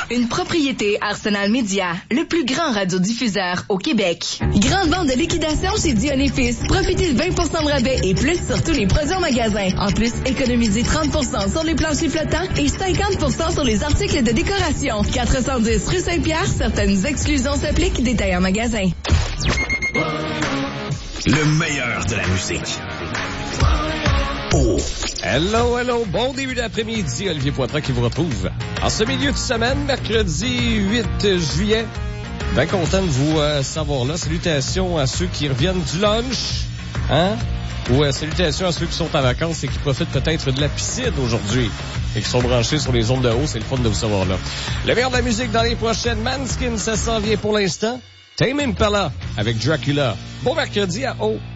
une propriété Arsenal Média, le plus grand radiodiffuseur au Québec. Grande vente de liquidation chez Dion & Fils. Profitez de 20 de rabais et plus sur tous les produits en magasin. En plus, économisez 30 sur les planchers flottants et 50 sur les articles de décoration. 410 rue Saint-Pierre, certaines exclusions s'appliquent, détails en magasin. Le meilleur de la musique. Oh. Hello, bon début d'après-midi, Olivier Poitras qui vous retrouve en ce milieu de semaine, mercredi 8 juillet. Bien content de vous savoir là. Salutations à ceux qui reviennent du lunch, ou salutations à ceux qui sont en vacances et qui profitent peut-être de la piscine aujourd'hui et qui sont branchés sur les ondes de haut. C'est le fun de vous savoir là. Le meilleur de la musique dans les prochaines. Manskin, ça s'en vient pour l'instant. Tame Impala avec Dracula. Bon mercredi à haut.